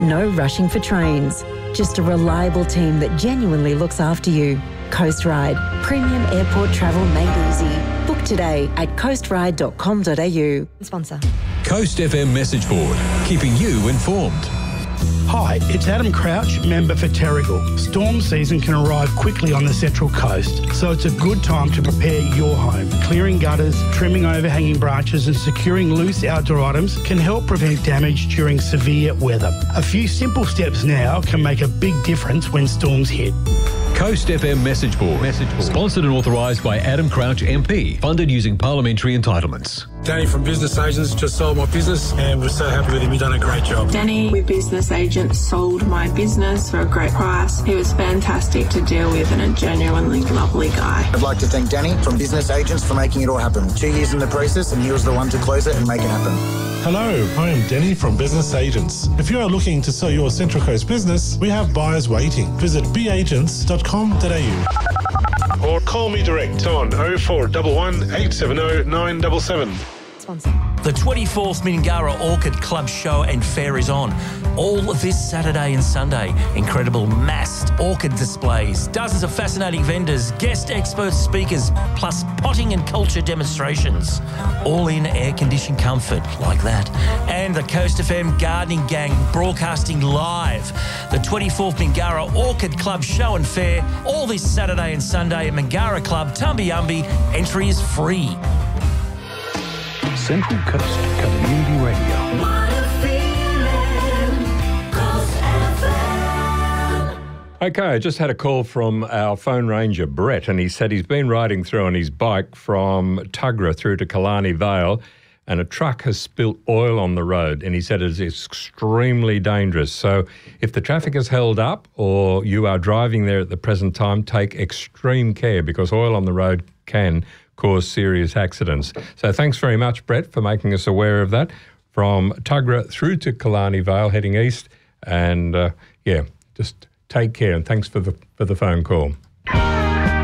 No rushing for trains. Just a reliable team that genuinely looks after you. Coast Ride. Premium airport travel made easy. Book today at coastride.com.au. Sponsor. Coast FM message board, keeping you informed. Hi, it's Adam Crouch, member for Terrigal. Storm season can arrive quickly on the Central Coast, so it's a good time to prepare your home. Clearing gutters, trimming overhanging branches and securing loose outdoor items can help prevent damage during severe weather. A few simple steps now can make a big difference when storms hit. Coast FM message board. Sponsored and authorised by Adam Crouch MP. Funded using parliamentary entitlements. Danny from Business Agents just sold my business and we're so happy with him. He's done a great job. Danny with Business Agents sold my business for a great price. He was fantastic to deal with and a genuinely lovely guy. I'd like to thank Danny from Business Agents for making it all happen. 2 years in the process and he was the one to close it and make it happen. Hello, I am Denny from Business Agents. If you are looking to sell your Central Coast business, we have buyers waiting. Visit beagents.com.au or call me direct on 0411 870 977. Sponsor. The 24th Mingara Orchid Club Show and Fair is on. All this Saturday and Sunday. Incredible massed orchid displays, dozens of fascinating vendors, guest expert speakers, plus potting and culture demonstrations. All in air-conditioned comfort like that. And the Coast FM Gardening Gang broadcasting live. The 24th Mingara Orchid Club Show and Fair. All this Saturday and Sunday at Mingara Club, Tumbiumbi. Entry is free. Central Coast Community Radio. Okay, I just had a call from our phone ranger, Brett, and he said he's been riding through on his bike from Tuggerah through to Killarney Vale, and a truck has spilt oil on the road, and he said it's extremely dangerous. So if the traffic is held up or you are driving there at the present time, take extreme care because oil on the road can cause serious accidents. So thanks very much, Brett, for making us aware of that. From Tuggerah through to Killarney Vale, heading east, and just take care, and thanks for the phone call.